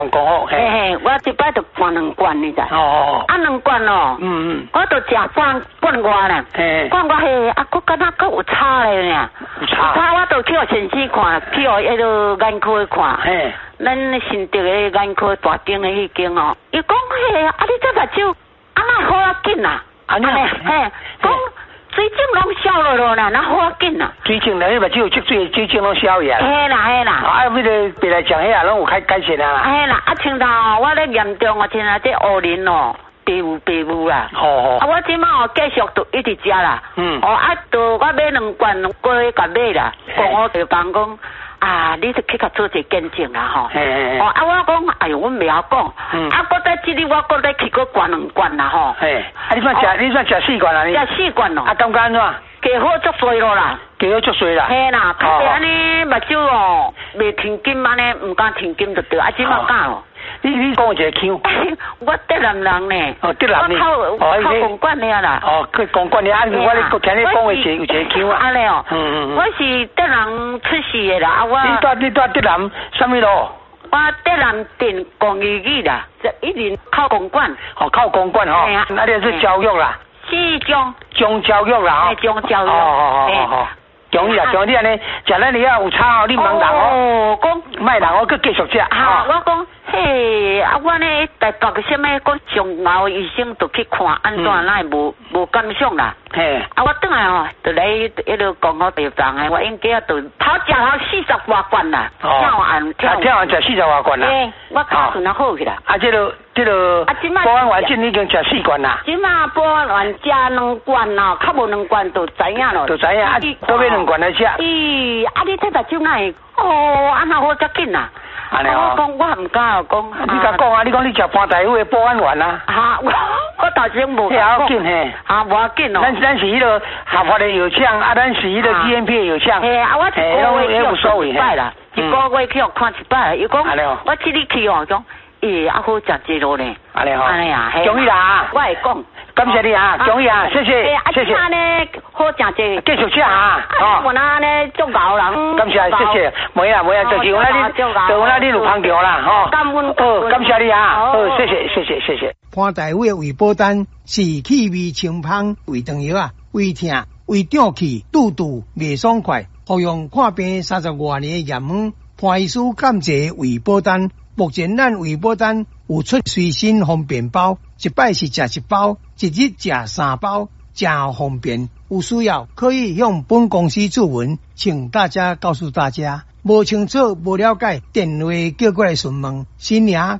讲好， 嘿嘿，我一摆就灌2罐，你知？ 哦， 啊2罐哦，我都食3罐外咧，罐外嘿，啊，佫敢若佫有差咧呢， 有差， 我都去互先生看，去互迄个眼科看，嘿，咱新竹的眼科大顶的迄间哦，伊讲嘿，啊你这目睭啊那好啊紧啊，安尼，嘿，讲水肿拢消了咯啦，那好啊紧啊， 水肿咧，目睭有积水，水肿拢消去啊， 嘿啦嘿啦， 啊，迄个别来讲迄啊，拢有改善啊， 嘿啦，啊，像头我咧严重哦，像啊这乌磷哦。白雾啦，啊！我即马哦继续都一直食啦，啊，都我买2罐过去甲买啦，我就讲啊，你就去甲做一个见证啦吼，啊，我讲，哎呦，阮袂晓讲，啊，搁再即日我搁再去搁灌2罐啦吼，啊， 你算食4罐啊？ 食4罐咯， 啊，感觉安怎？ 加好足多咯啦， 加好足多啦， 嘿啦，较侪安尼目睭哦，袂停金安尼，唔敢停金就对，啊，即马敢哦。 你讲一个腔， 我德南人呢， 德南呢， 我靠公馆了啦。 去公馆了，啊，我咧听你讲的有一个腔啊。 安尼哦，我是德南出世的啦，啊我。 你住德南什么路？ 我德南镇公寓啦，一年靠公馆。 靠公馆吼，那你是教育啦？ 是中教育啦， 吼。中教育。 好。中医啦，中医安尼，食咱哩啊有差哦，你唔通人哦，卖人哦，佮继续食。 哈，我讲，嘿，啊，我呢台北个什么讲上熬医生都去看，安怎奈无感想啦。嘿，啊，我转来哦，就来一路讲好地方的，我应该要都头食40多罐啦，跳完食 40多罐啦。 嘿，我脚顺啊好去啦。 啊，这个保安丸症已经食4罐啦。 即马保安丸食2罐咯，较无2罐就知影咯。 就知影，啊，都买2罐来食。 咦，啊，你这目睭哪会？哦，安那好遮紧啊！我讲我唔敢讲。 你甲讲啊！你讲你食潘大夫的保安丸啊？ 哈，我头先无讲。 要紧嘿。 哈，无要紧哦。 咱是迄个合法的药厂，啊，咱是迄个 GMP 的药厂。 嘿，啊，我一个月去看一摆啦，一个月去看一摆。伊讲，我这里去哦，讲，咦，啊好食济咯呢。 安尼吼。 安尼啊， 中意啦。 我会讲。 感谢你啊，中意啊，谢谢。 谢谢。呢好食济。 继续食啊。 我那呢做牛人。 感谢谢谢，没啊，就是有那你有帮着啦，吼。感谢你啊，谢谢。 潘大夫的胃保丹是气味清芳胃肠药啊，胃痛、胃胀气、肚肚袂爽快，服用看病30多年的验方，潘医师感谢胃保丹。目前咱胃保丹有出随身方便包，一摆是食1包，一日食3包，真方便。有需要可以向本公司咨询，请大家告诉大家，无清楚、无了解，电话叫过来询问。新娘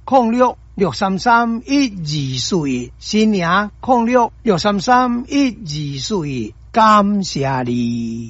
0663311241，新娘0663311241，感谢你。